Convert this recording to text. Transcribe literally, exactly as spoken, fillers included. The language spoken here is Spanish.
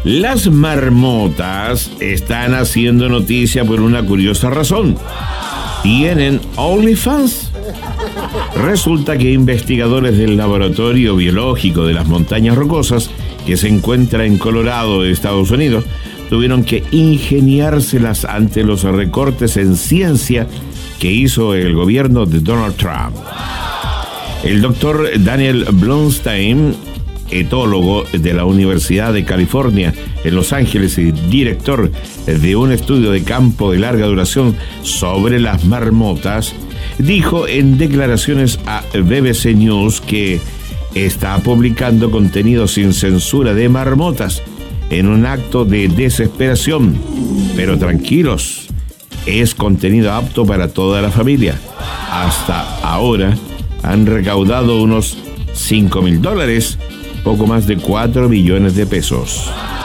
Las marmotas están haciendo noticia por una curiosa razón. Tienen OnlyFans. Resulta que investigadores del Laboratorio Biológico de las Montañas Rocosas, que se encuentra en Colorado, Estados Unidos, tuvieron que ingeniárselas ante los recortes en ciencia que hizo el gobierno de Donald Trump. El doctor Daniel Blumstein, etólogo de la Universidad de California en Los Ángeles y director de un estudio de campo de larga duración sobre las marmotas, dijo en declaraciones a B B C News que está publicando contenido sin censura de marmotas en un acto de desesperación. Pero tranquilos, es contenido apto para toda la familia. Hasta ahora han recaudado unos cinco mil dólares, poco más de cuatro millones de pesos.